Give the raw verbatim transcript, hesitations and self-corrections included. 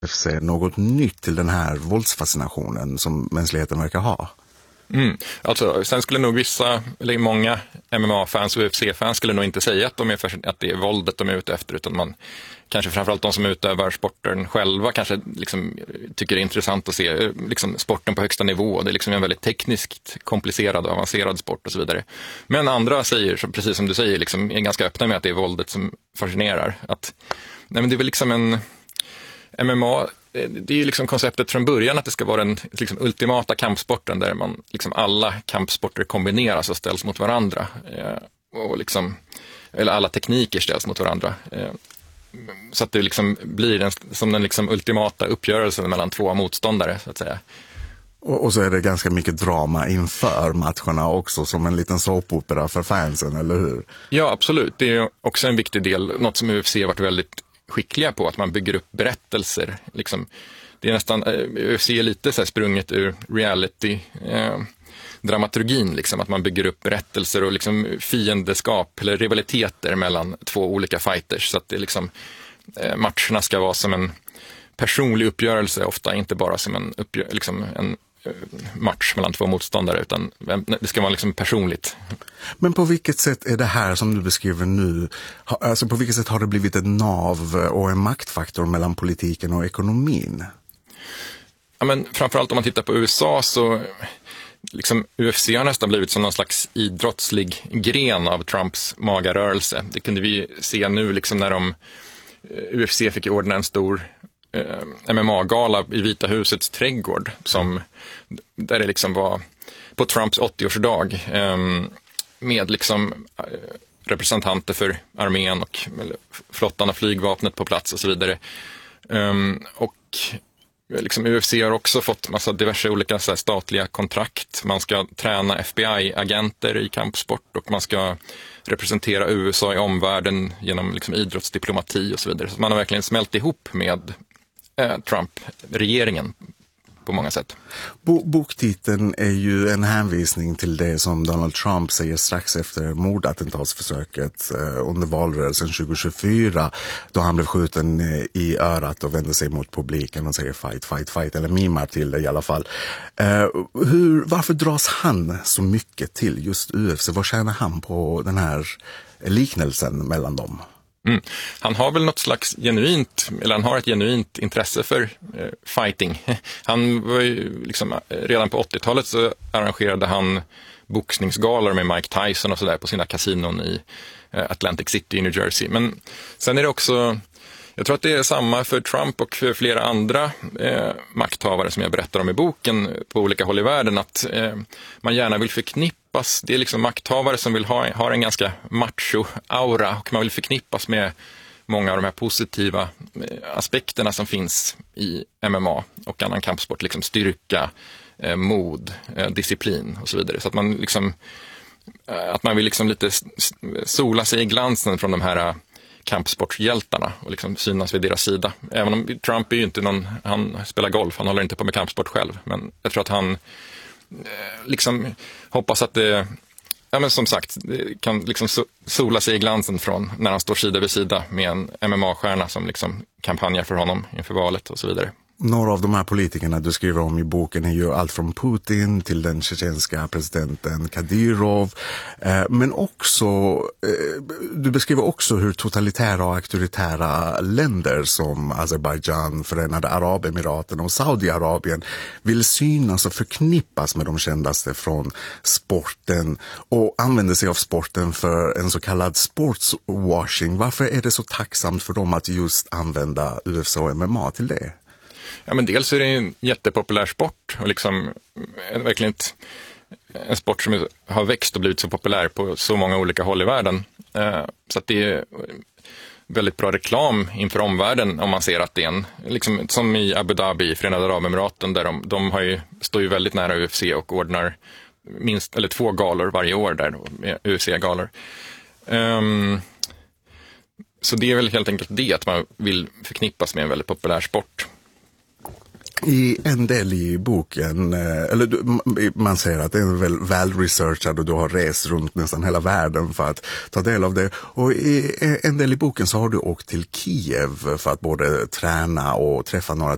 se något nytt till den här våldsfascinationen som mänskligheten verkar ha? Mm. Alltså, sen skulle nog vissa, eller många M M A-fans och U F C-fans skulle nog inte säga att, de är för, att det är våldet de är ute efter, utan man kanske framförallt de som utövar sporten själva kanske liksom tycker det är intressant att se liksom sporten på högsta nivå. Det är liksom en väldigt tekniskt komplicerad och avancerad sport och så vidare. Men andra säger, precis som du säger, liksom är ganska öppna med att det är våldet som fascinerar. Att, nej men det är väl liksom en M M A, det är ju liksom konceptet från början att det ska vara den liksom ultimata kampsporten där man liksom alla kampsporter kombineras och ställs mot varandra. Eh, och liksom, eller alla tekniker ställs mot varandra. Eh, så att det liksom blir en, som den liksom ultimata uppgörelsen mellan två motståndare, så att säga. Och, och så är det ganska mycket drama inför matcherna också, som en liten såpopera för fansen, eller hur? Ja, absolut. Det är också en viktig del, något som U F C har varit väldigt skickliga på, att man bygger upp berättelser. Liksom, det är nästan, U F C är lite så här sprunget ur reality eh, dramaturgin, liksom, att man bygger upp berättelser och liksom fiendeskap eller rivaliteter mellan två olika fighters, så att det liksom, eh, matcherna ska vara som en personlig uppgörelse, ofta inte bara som en, uppgö- liksom en match mellan två motståndare, utan det ska vara liksom personligt. Men på vilket sätt är det här som du beskriver nu, alltså på vilket sätt har det blivit ett nav och en maktfaktor mellan politiken och ekonomin? Ja, men framförallt om man tittar på U S A så liksom U F C har nästan blivit som någon slags idrottslig gren av Trumps magarörelse. Det kunde vi se nu liksom när de, U F C fick ordna en stor eh, M M A-gala i Vita husets trädgård, som, där det liksom var på Trumps åttioårsdag eh, med liksom eh, representanter för armén och flottan och flygvapnet på plats och så vidare. Um, och liksom U F C har också fått massa diverse olika så här, statliga kontrakt. Man ska träna F B I-agenter i kampsport och man ska representera U S A i omvärlden genom liksom, idrottsdiplomati och så vidare. Så man har verkligen smält ihop med eh, Trump-regeringen på många sätt. Bo- boktiteln är ju en hänvisning till det som Donald Trump säger strax efter mordattentatsförsöket eh, under valrörelsen tjugo tjugofyra, då han blev skjuten eh, i örat och vände sig mot publiken och säger fight, fight, fight, eller mimar till det i alla fall. Eh, hur, varför dras han så mycket till just U F C? Vad tjänar han på den här liknelsen mellan dem? Mm. Han har väl något slags genuint, eller han har ett genuint intresse för eh, fighting. Han var ju liksom, redan på åttiotalet så arrangerade han boxningsgalor med Mike Tyson och sådär på sina kasinon i eh, Atlantic City i New Jersey. Men sen är det också, jag tror att det är samma för Trump och för flera andra eh, makthavare som jag berättar om i boken på olika håll i världen, att eh, man gärna vill förknippas, det är liksom makthavare som vill ha, ha en ganska macho-aura, och man vill förknippas med många av de här positiva eh, aspekterna som finns i M M A och annan kampsport, liksom styrka, eh, mod, eh, disciplin och så vidare. Så att man liksom, eh, att man vill liksom lite sola sig i glansen från de här kampsportshjältarna och liksom synas vid deras sida. Även om Trump är ju inte någon, han spelar golf, han håller inte på med kampsport själv, men jag tror att han eh, liksom hoppas att det, ja men som sagt, det kan liksom sola sig i glansen från när han står sida vid sida med en M M A-stjärna som liksom kampanjar för honom inför valet och så vidare. Några av de här politikerna du skriver om i boken är ju allt från Putin till den tjetjenska presidenten Kadyrov. Eh, men också, eh, du beskriver också hur totalitära och auktoritära länder som Azerbaijan, Förenade Arabemiraten och Saudiarabien vill synas och förknippas med de kändaste från sporten och använder sig av sporten för en så kallad sportswashing. Varför är det så tacksamt för dem att just använda U F C och M M A till det? Ja, men dels är det en jättepopulär sport och liksom verkligen ett, en sport som har växt och blivit så populär på så många olika håll i världen. Eh, så att det är väldigt bra reklam inför omvärlden om man ser att det är en, liksom, som i Abu Dhabi i Förenade Arabemiraten, där de, de har ju, står ju väldigt nära U F C och ordnar minst, eller två galor varje år där, U F C-galor. Um, så det är väl helt enkelt det, att man vill förknippas med en väldigt populär sport. I en del i boken, eller man säger att det är väl väl researchad och du har rest runt nästan hela världen för att ta del av det. Och i en del i boken så har du åkt till Kiev för att både träna och träffa några